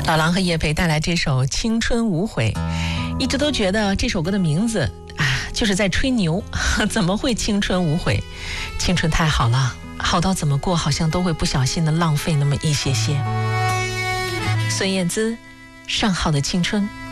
老狼和叶培带来这首《青春无悔》，一直都觉得这首歌的名字就是在吹牛，怎么会青春无悔？青春太好了，好到怎么过好像都会不小心的浪费那么一些些。孙燕姿，上好的青春。